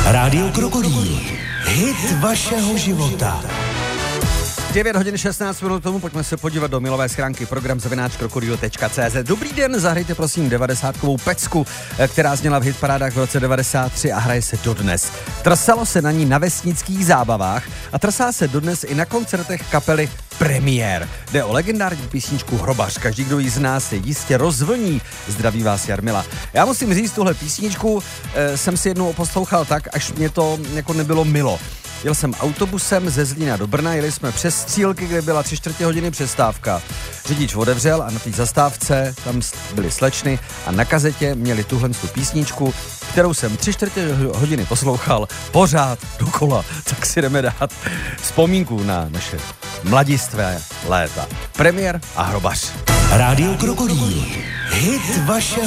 Rádio Krokodýl. Hit vašeho života. 9 hodin 16 minut tomu, pojďme se podívat do milové schránky program @krokodil.cz. Dobrý den, zahrajte prosím 90kovou pecku, která zněla v hitparádách v roce 93 a hraje se dodnes. Trsalo se na ní na vesnických zábavách a trsá se dodnes i na koncertech kapely Premiér. Jde o legendární písničku Hrobař. Každý, kdo ji zná, se jistě rozvlní. Zdraví vás Jarmila. Já musím říct, tuhle písničku jsem si jednou poslouchal tak, až mě to jako nebylo milo. Jel jsem autobusem ze Zlína do Brna, jeli jsme přes Střílky, kde byla 3/4 hodiny přestávka. Řidič otevřel a na té zastávce tam byly slečny a na kazetě měli tuhle písničku, kterou jsem 3/4 hodiny poslouchal pořád dokola. Tak si jdeme dát vzpomínku na naše mladistvé léta. Premiér a Hrobař. Rádio Krokodýl. Hit vašeho